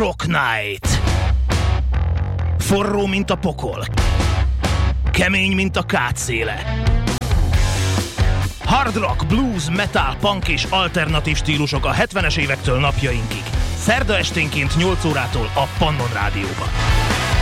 Rock Night. Forró, mint a pokol. Kemény, mint a kátszéle. Hard rock, blues, metal, punk és alternatív stílusok a 70-es évektől napjainkig. Szerda esténként 8 órától a Pannon Rádióban.